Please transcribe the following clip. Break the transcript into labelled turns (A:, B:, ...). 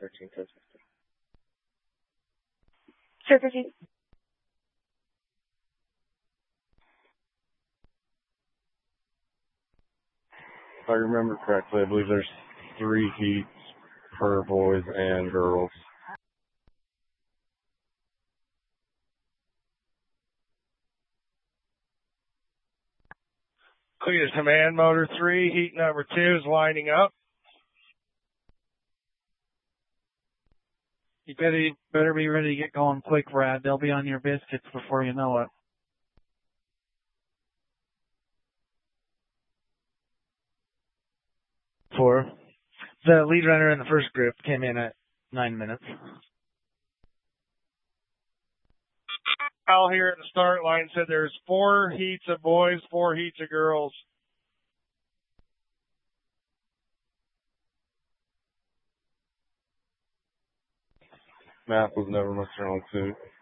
A: 13, 10, 15.
B: Sir, 15.
A: If I remember correctly, I believe there's 3 heats for boys and girls.
C: Cletus Command Motor 3, heat number 2 is lining up.
D: You better be ready to get going quick, Brad. They'll be on your biscuits before you know it. The lead runner in the first group came in at 9 minutes.
C: Al here at the start line said there's 4 heats of boys, 4 heats of girls.
A: Math was never my strong suit.